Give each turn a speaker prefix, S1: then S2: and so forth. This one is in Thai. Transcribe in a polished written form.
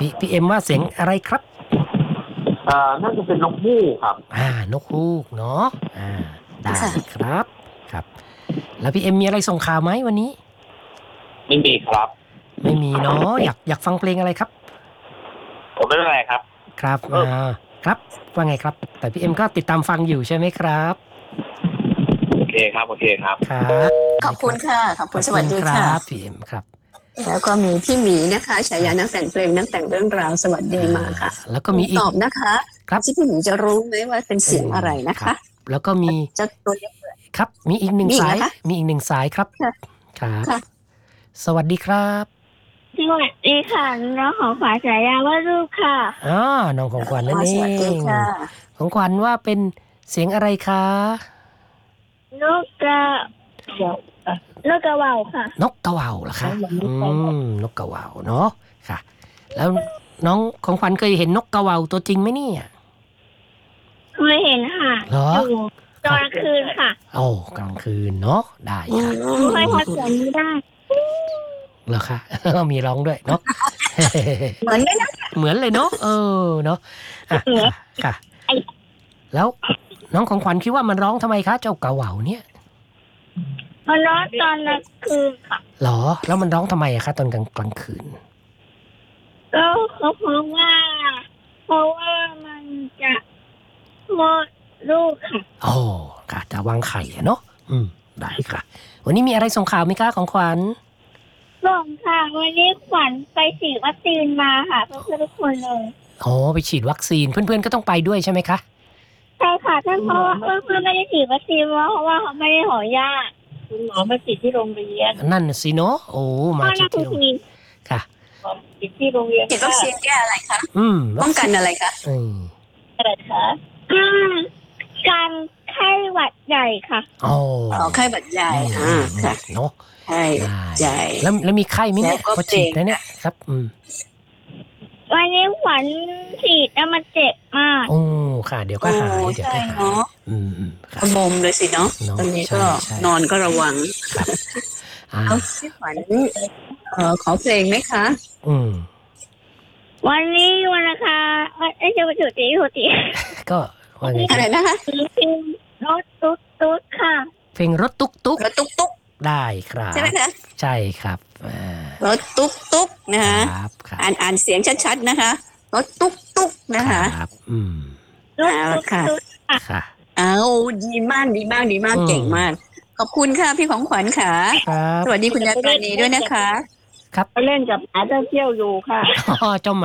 S1: พี่เอ็มว่าเสียงอะไรครับ
S2: น่าจะเป็นนกฮูกครับ
S1: นกฮูกเนาะได้ครับครับแล้วพี่เอ็มมีอะไรส่งข่าวไหมวันนี้
S2: ไม่มีครับ
S1: ไม่มีเนาะอยากฟังเพลงอะไรครับ
S2: ผมไม่เป็นไรครับ
S1: ครับครับว่าไงครับแต่พี่เอ็มก็ติดตามฟังอยู่ใช่ไหมครับ
S2: โอเคครับ
S1: ครับ
S3: ขอบคุณค่ะขอบคุณสวัสดีค่ะ
S1: พี่เอ็มครับ
S3: แล้วก็มีพี่หมีนะคะฉายานักแต่งเพลงนักแต่งเรื่องราวสวัสดีมาค่ะ
S1: แล้วก็มีอีก
S3: ตอบนะคะ
S1: ครับ
S3: ที่พี่หมีจะรู้ไหมว่าเป็นเสียงอะไรนะคะ
S1: แล้วก็มี
S3: จะตัว
S1: ครับมีอีกหนึ่งสายครับครับสวัสดีครับ
S4: สวัสดีค่ะน้องของขวัญฉายาว่าลูกค่ะ
S1: น้องของขวัญนั่นเอ
S3: สวัสดี
S1: ง
S3: ค่ะ
S1: ของขวัญว่าเป็นเสียงอะไรคะ
S4: นกกระว่าวค่ะ
S1: นกกระว่าวเหรอคะนกกระว่าวเนาะค่ะแล้วน้องของขวัญเคยเห็นนกกระว่าวตัวจริงไหมเนี่ย
S4: เคยเห็นค่ะอยู่ตอนกลางคืนค่ะ
S1: กลางคืนเนาะได้ค่ะ
S4: เคยทำเสียงนี้ได้
S1: เหรอคะมีร้องด้วยเนาะ
S3: เหมือนเลยนะ
S1: เหมือนเลยเนาะเนาะค่ะแล้วน้องของขวัญคิดว่ามันร้องทำไมคะเจ้ากระว่าวเนี่ย
S4: มันร้องตอนกลางคืนค่ะ
S1: หรอแล้วมันร้องทำไมอะคะตอนกลางคืน
S4: ก็เพราะว่ามันจะคลอดลูกค่ะ
S1: ค่ะจะวางไข่เนาะได้ค่ะวันนี้มีอะไรส่งข่าวไหมคะของขวัญ
S4: ส่งค่ะวันนี้ขวัญไปฉีดวัคซีนมาค่ะเพื่อนทุกคนเลย
S1: ไปฉีดวัคซีนเพื่อนๆก็ต้องไปด้วยใช่ไหมคะ
S4: ใช่ค่ะเพราะว่าเพื่อนไม่ได้ฉีดวัคซีนเพราะว่าเขาไม่ได้ขออนุญาตคุณหมอมาฉีดที่โรงเรียน
S1: นั่นสิเนาะมาฉีดที่โรงเรียนค่ะ
S4: ฉีดที่โรงเรียน
S3: ฉีดวัคซีนแก้อะไรคะป้องกันอะไรคะ
S4: อะไรคะการไข้หวัดใหญ่ค่ะ
S3: ไข้หวัดใหญ่ค่ะ
S1: เนาะ
S3: ไข้ใหญ่
S1: แล้วมีไข้ไหมเนี่ยพอฉีดนะเนี่ยครับ
S4: วันนี้ขวัญฉีดแล้วมันเจ็บมาก
S1: ค่ะเดี๋ยวก็หายเดี๋ยวก็หาย
S3: ขมมเลยสิเนาะตอนนี้ก็นอนก็ระวังเอาพี่ขวัญขอเพลงไหมคะ
S4: วันนี้วันนะคะจะมาจุดตี
S1: ก็ว่าไง
S3: อะไรนะคะ
S4: เพลงรถตุ๊กค่ะ
S1: เพลงรถตุ๊กได้ครับ
S3: ใช่ไหมคะ
S1: ใช่ครับ
S3: รถตุ๊กนะคะอ่านเสียงชัดๆนะคะรถตุ๊กนะคะ
S1: ครับ
S3: ค่ะเอาดีมากเก่งมากขอบคุณค่ะพี่ของขวัญค่ะสวัสดีคุณยายปราณีด้วยนะคะ
S1: ครับ
S4: เล่นกับหมาเจ้าเที่ยวอยู่ค่ะ
S1: เจ้า